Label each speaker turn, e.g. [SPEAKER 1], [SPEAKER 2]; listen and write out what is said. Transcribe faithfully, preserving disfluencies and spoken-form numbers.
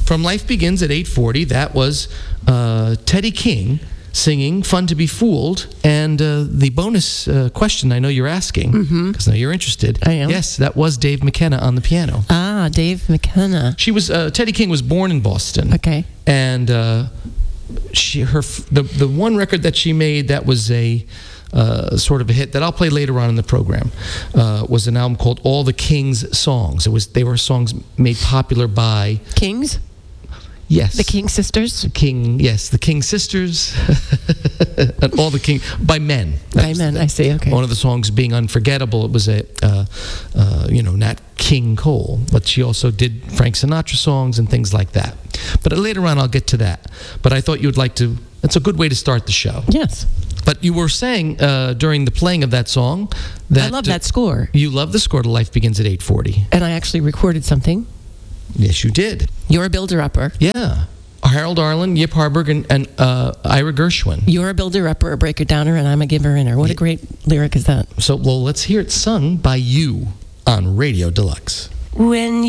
[SPEAKER 1] from Life Begins at eight forty, that was uh, Teddy King singing Fun to Be Fooled. And uh, the bonus uh, question I know you're asking, because mm-hmm. now you're interested.
[SPEAKER 2] I am.
[SPEAKER 1] Yes, that was Dave McKenna on the piano.
[SPEAKER 2] Ah, Dave McKenna.
[SPEAKER 1] She was, uh, Teddy King was born in Boston.
[SPEAKER 2] Okay.
[SPEAKER 1] And uh, she, her, f- the, the one record that she made that was a uh, sort of a hit that I'll play later on in the program uh, was an album called All the King's Songs. It was, they were songs made popular by...
[SPEAKER 2] Kings?
[SPEAKER 1] Yes.
[SPEAKER 2] The King Sisters?
[SPEAKER 1] The King, yes, the King Sisters, and all the King, by men. That
[SPEAKER 2] By
[SPEAKER 1] was
[SPEAKER 2] men,
[SPEAKER 1] the-
[SPEAKER 2] I see, okay.
[SPEAKER 1] One of the songs being Unforgettable, it was a, uh, uh, you know, Nat King Cole, but she also did Frank Sinatra songs and things like that. But later on, I'll get to that. But I thought you would like to, that's a good way to start the show.
[SPEAKER 2] Yes.
[SPEAKER 1] But you were saying uh, during the playing of that song that...
[SPEAKER 2] I love that score.
[SPEAKER 1] You love the score to Life Begins at eight forty.
[SPEAKER 2] And I actually recorded something.
[SPEAKER 1] Yes, you did.
[SPEAKER 2] You're a builder-upper.
[SPEAKER 1] Yeah. Harold Arlen, Yip Harburg, and, and uh, Ira Gershwin.
[SPEAKER 2] You're a builder-upper, a breaker-downer, and I'm a giver-inner. What a great lyric is that?
[SPEAKER 1] So, well, let's hear it sung by you on Radio Deluxe.
[SPEAKER 2] When